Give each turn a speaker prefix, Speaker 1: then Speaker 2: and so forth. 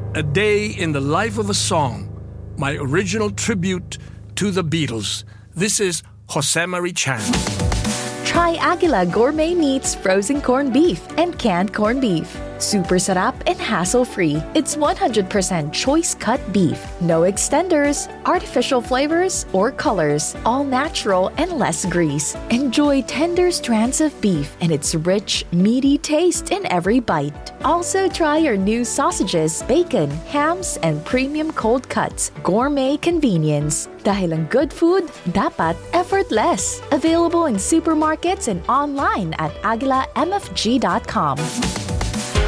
Speaker 1: A Day in the Life of a Song, my original tribute to the Beatles. This is Jose Marie Chan.
Speaker 2: Try Aguila Gourmet Meats frozen corned beef and canned corned beef. Super sarap and hassle-free. It's 100% choice-cut beef. No extenders, artificial flavors, or colors. All natural and less grease. Enjoy tender strands of beef and its rich, meaty taste in every bite. Also try our new sausages, bacon, hams, and premium cold cuts. Gourmet convenience. Dahil ang good food, dapat effortless. Available in supermarkets and online at aguilamfg.com.